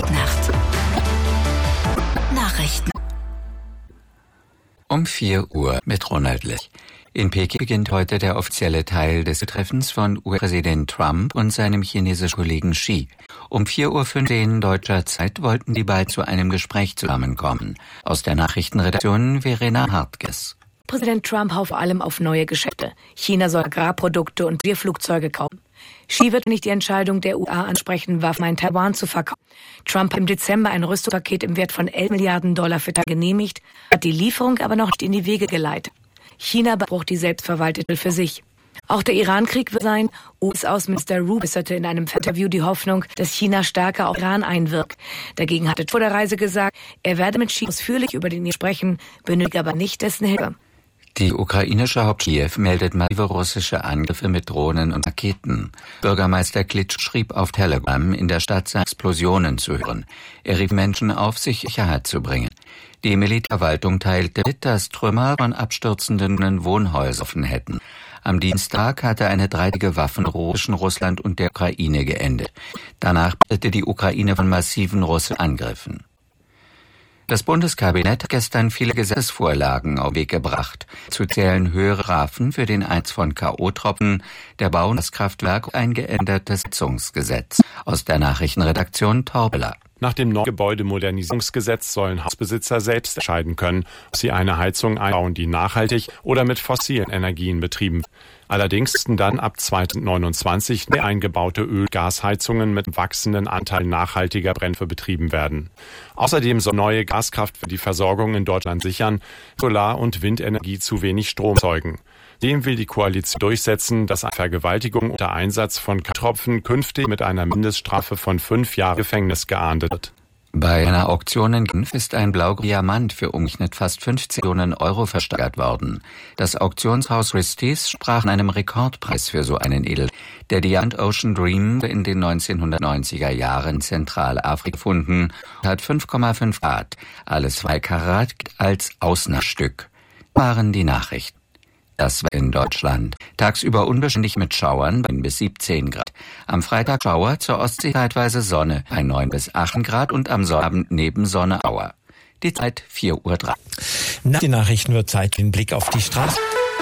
Nacht. Nachrichten. Um 4 Uhr mit Ronald Lich. In Peking beginnt heute der offizielle Teil des Treffens von US-Präsident Trump und seinem chinesischen Kollegen Xi. Um 4:15 Uhr deutscher Zeit wollten die beiden zu einem Gespräch zusammenkommen. Aus der Nachrichtenredaktion Verena Hartges. Präsident Trump hofft vor allem auf neue Geschäfte. China soll Agrarprodukte und Flugzeuge kaufen. Xi wird nicht die Entscheidung der USA ansprechen, Waffen in Taiwan zu verkaufen. Trump hat im Dezember ein Rüstungspaket im Wert von $11 Milliarden für Taiwan genehmigt, hat die Lieferung aber noch nicht in die Wege geleitet. China beansprucht die selbstverwaltete für sich. Auch der Iran-Krieg wird sein. US-Außenminister Rubio äußerte in einem Interview die Hoffnung, dass China stärker auf Iran einwirkt. Dagegen hatte vor der Reise gesagt, er werde mit Xi ausführlich über den sprechen, benötige aber nicht dessen Hilfe. Die ukrainische Hauptstadt Kiew meldet massive russische Angriffe mit Drohnen und Raketen. Bürgermeister Klitsch schrieb auf Telegram, in der Stadt sei Explosionen zu hören. Er rief Menschen auf, sich Sicherheit zu bringen. Die Militärverwaltung teilte mit, dass Trümmer von abstürzenden Wohnhäusern offen hätten. Am Dienstag hatte eine dreitägige Waffenruhe zwischen Russland und der Ukraine geendet. Danach berichtete die Ukraine von massiven russischen Angriffen. Das Bundeskabinett hat gestern viele Gesetzesvorlagen auf den Weg gebracht. Zu zählen höhere Strafen für den Einsatz von K.O.-Tropfen, der Bau des Kraftwerks und ein geändertes Heizungsgesetz. Aus der Nachrichtenredaktion Torbeler. Nach dem neuen Gebäudemodernisierungsgesetz sollen Hausbesitzer selbst entscheiden können, ob sie eine Heizung einbauen, die nachhaltig oder mit fossilen Energien betrieben wird. Allerdings müssten dann ab 2029 neu eingebaute Öl-Gasheizungen mit wachsendem Anteil nachhaltiger Brennstoffe betrieben werden. Außerdem soll neue Gaskraftwerke die Versorgung in Deutschland sichern, Solar- und Windenergie zu wenig Strom erzeugen. Dem will die Koalition durchsetzen, dass eine Vergewaltigung unter Einsatz von K.O.-Tropfen künftig mit einer Mindeststrafe von 5 Jahren Gefängnis geahndet wird. Bei einer Auktion in Genf ist ein blauer Diamant für umgerechnet fast 15 Millionen Euro versteigert worden. Das Auktionshaus Christie's sprach von einem Rekordpreis für so einen Edelstein. Der Diamant Ocean Dream wurde in den 1990er Jahren in Zentralafrika gefunden und hat 5,5 Karat. Alles 2 Karat als Ausnahmestück. Waren die Nachrichten. Das war in Deutschland. Tagsüber unbeständig mit Schauern bei 9 bis 17 Grad. Am Freitag Schauer, zur Ostsee zeitweise Sonne bei 9 bis 18 Grad und am Sonnabend neben Sonne Auer. Die Zeit 4:03 Uhr. Nach den Nachrichten wird Zeit für den Blick auf die Straße.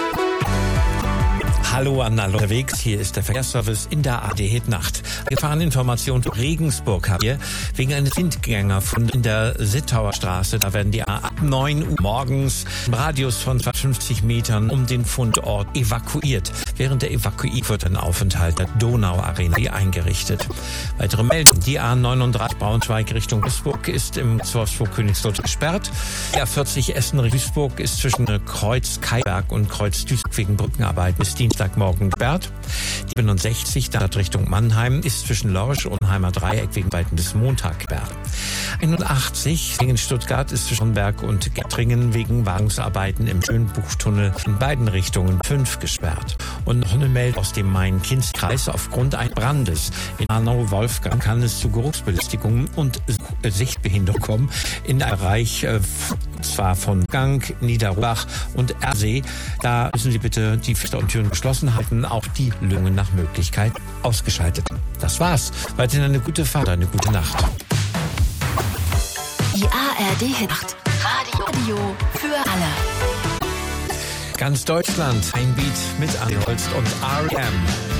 Hallo an alle unterwegs, hier ist der Verkehrsservice in der AD-Nacht. Gefahreninformation für Regensburg haben wir wegen eines Windgängerfundes in der Sittauer Straße. Da werden die ab 9 Uhr morgens im Radius von 50 Metern um den Fundort evakuiert. Während der Evakuierung wird ein Aufenthalt der Donauarena eingerichtet. Weitere Meldungen. Die A39 Braunschweig Richtung Duisburg ist im Wolfsburg-Königslutter gesperrt. Die A40 Essen-Duisburg ist zwischen Kreuz Kaiberg und Kreuz Duisburg wegen Brückenarbeit bis Dienstagmorgen gesperrt. Die 67 dann Richtung Mannheim ist zwischen Lorsch und Heimer Dreieck wegen Weiten bis Montag gesperrt. 81 wegen Stuttgart ist zwischen Berg und Gettringen wegen Wartungsarbeiten im Schönbuchtunnel in beiden Richtungen 5 gesperrt. Und noch eine Meldung aus dem Main-Kinzig-Kreis. Aufgrund eines Brandes in Arnau-Wolfgang kann es zu Geruchsbelästigungen und Sichtbehinderung kommen in einem Bereich zwar von Gang, Niederrubach und Ersee. Da müssen Sie bitte die Fenster und Türen geschlossen halten, auch die Lungen nach Möglichkeit ausgeschaltet. Das war's. Weiterhin eine gute Fahrt, eine gute Nacht. Die ARD-Nacht. Radio für alle. Ganz Deutschland, ein Beat mit Anne Holst und R.E.M.